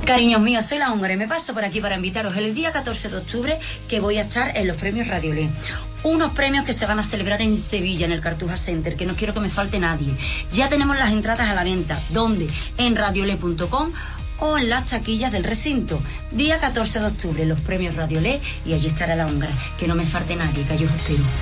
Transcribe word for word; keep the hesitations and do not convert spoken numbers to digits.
Cariños míos, soy la húngara y me paso por aquí para invitaros el día catorce de octubre que voy a estar en los premios Radiolé. Unos premios que se van a celebrar en Sevilla, en el Cartuja Center, que no quiero que me falte nadie. Ya tenemos las entradas a la venta. ¿Dónde? En radiolé punto com o en las taquillas del recinto. Día catorce de octubre, los premios Radiolé, y allí estará la húngara. Que no me falte nadie, que yo os espero.